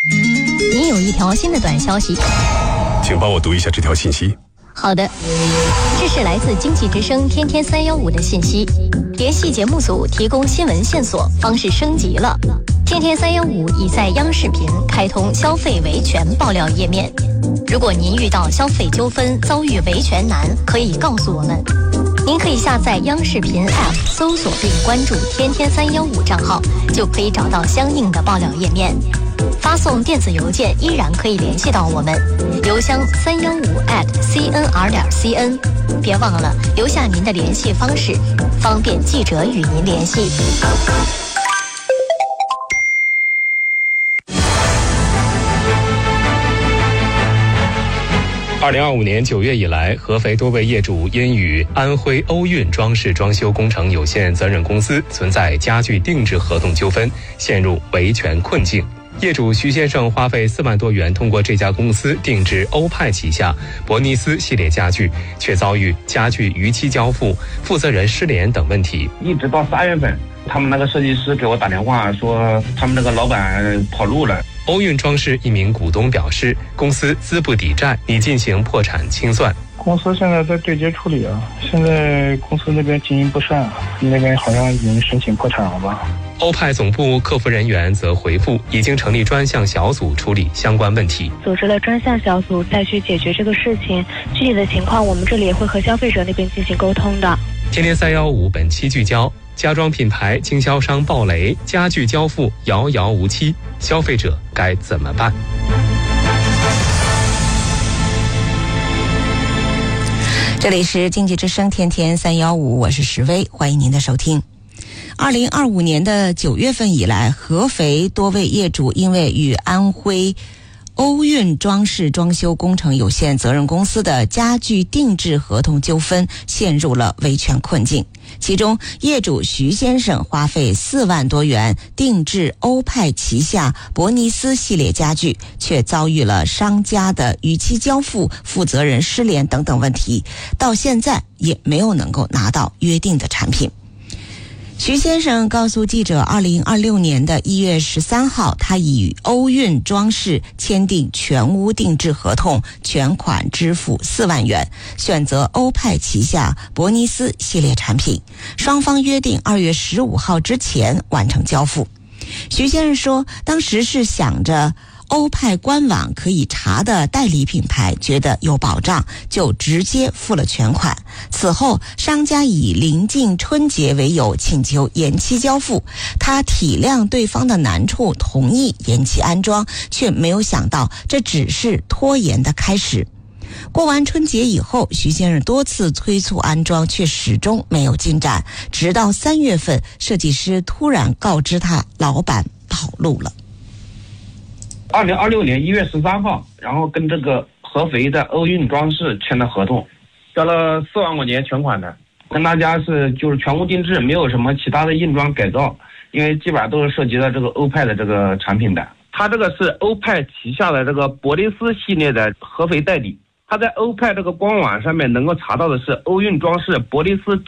您有一条新的短消息， 请帮我读一下这条信息。 好的，这是来自经济之声天天315的信息。联系节目组提供新闻线索方式升级了。天天315已在央视频开通消费维权爆料页面。如果您遇到消费纠纷遭遇维权难，可以告诉我们。您可以下载央视频 App， 搜索并关注天天315账号，就可以找到相应的爆料页面。发送电子邮件依然可以联系到我们，邮箱315@cnr.cn。别忘了留下您的联系方式，方便记者与您联系。 2025年9月以来，合肥多位业主因与安徽欧运装饰装修工程有限责任公司存在家具定制合同纠纷，陷入维权困境。业主徐先生花费4万多元通过这家公司定制欧派旗下伯尼斯系列家具，却遭遇家具逾期交付、负责人失联等问题。 一直到3月份，他们那个设计师给我打电话说，他们那个老板跑路了。 欧运装饰一名股东表示，公司资不抵债，拟进行破产清算。 公司现在在对接处理啊，现在公司那边经营不善，那边好像已经申请破产了吧。 欧派总部客服人员则回复，已经成立专项小组处理相关问题， 组织了专项小组再去解决这个事情。具体的情况，我们这里也会和消费者那边进行沟通的。 天天315本期聚焦：家装品牌经销商暴雷，家具交付遥遥无期，消费者该怎么办？ 这里是经济之声天天315，我是石薇，欢迎您的收听。2025年的9月份以来，合肥多位业主因为与安徽欧运装饰装修工程有限责任公司的家具定制合同纠纷，陷入了维权困境。其中，业主徐先生花费4万多元定制欧派旗下伯尼斯系列家具，却遭遇了商家的逾期交付、负责人失联等等问题，到现在也没有能够拿到约定的产品。徐先生告诉记者，2026年的1月13号，他已与欧运装饰签订全屋定制合同，全款支付4万元，选择欧派旗下伯尼斯系列产品。双方约定2月15号之前完成交付。徐先生说，当时是想着欧派官网可以查的代理品牌，觉得有保障，就直接付了全款。此后，商家以临近春节为由请求延期交付，他体谅对方的难处，同意延期安装，却没有想到这只是拖延的开始。过完春节以后，徐先生多次催促安装，却始终没有进展。直到3月份，设计师突然告知他，老板跑路了。 2026年1月13号，然后跟这个合肥的欧运装饰签的合同，交了4万块钱全款的，跟大家就是全屋定制，没有什么其他的硬装改造，因为基本上都是涉及到这个欧派的这个产品的。他这个是欧派旗下的这个伯尼斯系列的合肥代理，他在欧派这个官网上面能够查到的是欧运装饰伯尼斯